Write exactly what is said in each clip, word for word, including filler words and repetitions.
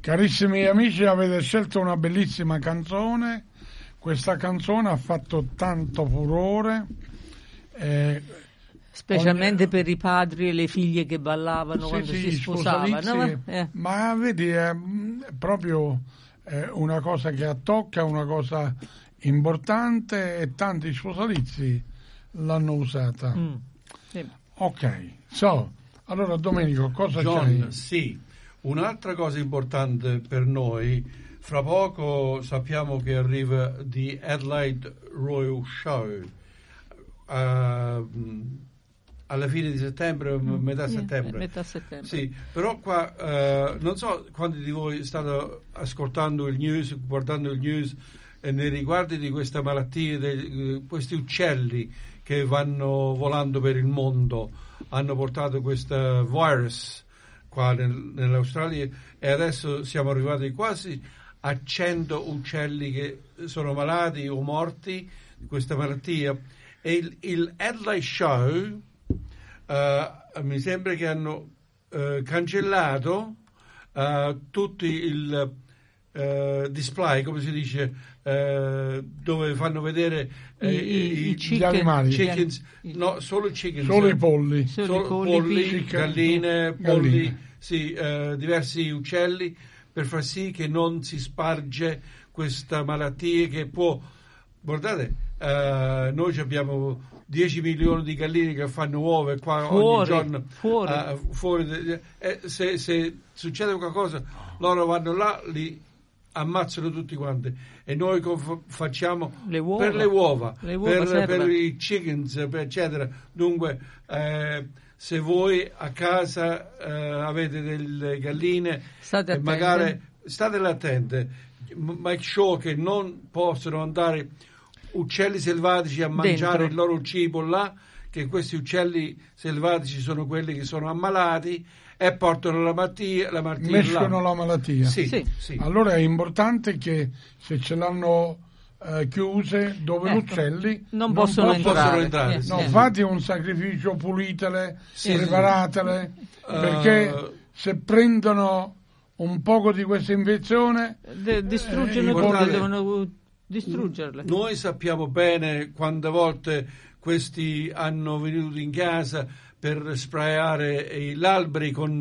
Carissimi amici, avete scelto una bellissima canzone. Questa canzone ha fatto tanto furore, eh, specialmente ogni... per i padri e le figlie che ballavano sì, quando sì, si sposavano. Eh. Ma vedi, è proprio eh, una cosa che attocca, una cosa importante, e tanti sposalizi l'hanno usata. Mm, sì. Ok, so, allora Domenico, cosa John, c'hai? Sì, un'altra cosa importante per noi, fra poco sappiamo che arriva The Adelaide Royal Show, uh, alla fine di settembre, mm, metà yeah, settembre. Metà settembre. Sì, però qua uh, non so quanti di voi state ascoltando il news, guardando il news e nei riguardi di questa malattia, di questi uccelli che vanno volando per il mondo, hanno portato questo virus qua nel, nell'Australia, e adesso siamo arrivati quasi a cento uccelli che sono malati o morti di questa malattia. E il, il Adelaide Show uh, mi sembra che hanno uh, cancellato uh, tutti il uh, display, come si dice, uh, dove fanno vedere uh, I, i, i chicken, gli animali, chickens, no, solo i chickens, solo i polli, solo solo i polli, polli, chicken, galline, polli, galline. Sì, uh, diversi uccelli, per far sì che non si sparge questa malattia che può, guardate, uh, noi abbiamo dieci milioni di galline che fanno uova qua fuori, ogni giorno fuori, uh, fuori eh, se, se succede qualcosa loro vanno là, li ammazzano tutti quanti, e noi co- facciamo le uova, per le uova, le uova per, per i chickens, eccetera. Dunque eh, se voi a casa eh, avete delle galline, state e magari state attente, make sure che non possono andare uccelli selvatici a mangiare dentro il loro cibo là, che questi uccelli selvatici sono quelli che sono ammalati e portano la malattia, la malattia mescono là. la malattia. Sì, Sì. sì. Allora è importante che se ce l'hanno eh, chiuse dove Ecco, uccelli non possono non possono entrare, entrare, Eh, sì. no, eh. fate un sacrificio, pulitele, Sì, preparatele, perché Uh, se prendono un poco di questa infezione De- distruggono eh, tutte, guardate, devono distruggerle. Noi sappiamo bene quante volte questi hanno venuto in casa per sprayare gli alberi con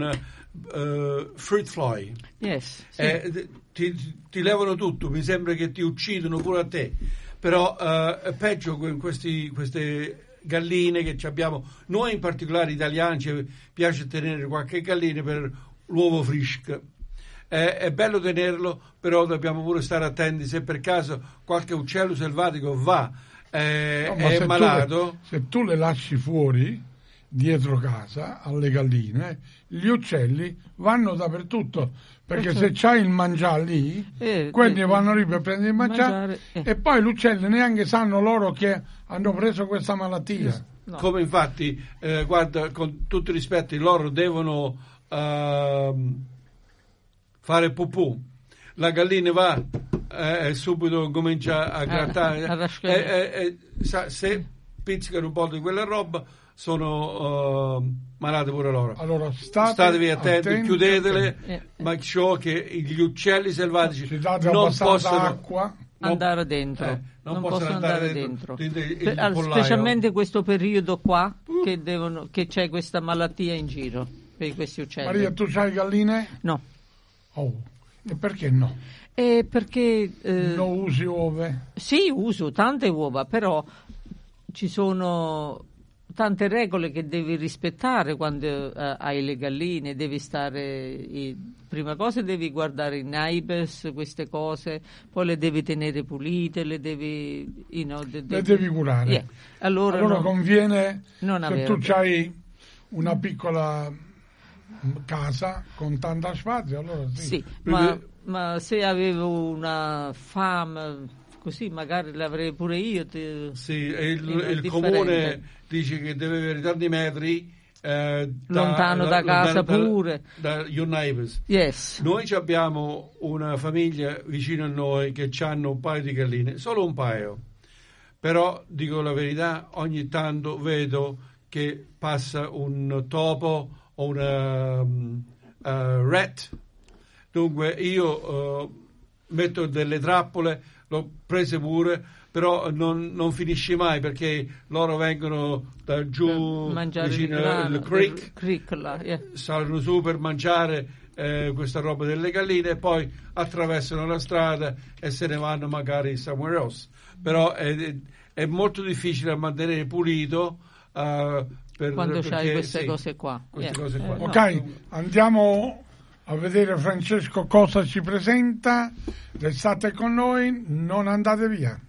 uh, fruit fly. Yes, sì. Eh, ti, ti levano tutto, mi sembra che ti uccidono pure a te, però uh, è peggio con questi, queste galline che abbiamo noi, in particolare italiani, ci piace tenere qualche gallina per l'uovo fresco. Eh, è bello tenerlo, però dobbiamo pure stare attenti se per caso qualche uccello selvatico va eh, no, ma è se malato. Tu le, se tu le lasci fuori dietro casa alle galline, gli uccelli vanno dappertutto, perché se c'hai il mangiare lì, Eh, quelli eh, vanno lì per prendere il mangiare, mangiare, eh. e poi gli uccelli neanche sanno loro che hanno preso questa malattia. No. Come infatti, eh, guarda, con tutto il rispetto, loro devono uh, fare pupù. La gallina va eh, e subito comincia a grattare. a e, rascare. e, e, sa, se pizzicano un po' di quella roba, sono uh, malate pure loro. Allora state Statevi attenti, attenti, chiudetele, attenti. Eh, eh. make sure che gli uccelli selvatici Ci date non abbastanza possono acqua. non- andare dentro, eh, non non, possono possono andare andare dentro, dentro, dentro il Per- al- pollaio. specialmente questo periodo qua che, devono, che c'è questa malattia in giro per questi uccelli. Maria, tu c'hai galline? No, Oh, e perché no? eh, perché eh, Non usi ove? sì, uso tante uova, però ci sono tante regole che devi rispettare quando eh, hai le galline. Devi stare, i- prima cosa devi guardare i neighbors, queste cose, poi le devi tenere pulite, le devi, you know, de- Le devi- devi curare. Yeah. Allora, Allora no, conviene, non se avere- tu hai una piccola casa con tanta spazio, allora sì. sì, ma, ma se avevo una farm così magari l'avrei pure io. Te, Sì, e il, è il differente. comune dice che deve avere tanti metri eh, da- Lontano da casa pure. da your neighbors. Yes. Noi ci abbiamo una famiglia vicino a noi che hanno un paio di galline, solo un paio, però dico la verità, ogni tanto vedo che passa un topo o una um, uh, rat. Dunque io uh, metto delle trappole, l'ho prese pure, però non, non finisce mai perché loro vengono da giù vicino al creek, creek là, yeah. salgono su per mangiare eh, questa roba delle galline e poi attraversano la strada e se ne vanno magari somewhere else. Però è, è molto difficile mantenere pulito uh, per, quando c'hai queste sì, cose qua. Queste yeah. cose qua. Eh, ok, no. Andiamo a vedere Francesco cosa ci presenta. Restate con noi, non andate via.